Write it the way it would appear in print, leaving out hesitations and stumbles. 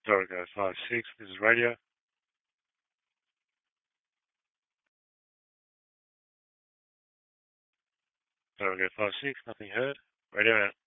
Go 56, this is radio. Go 56, nothing heard. Radio out.